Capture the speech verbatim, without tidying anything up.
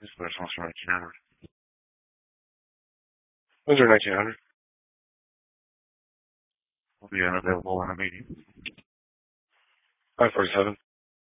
This bus wants from nineteen hundred. Windsor nineteen hundred. Will be unavailable in a meeting. five forty-seven.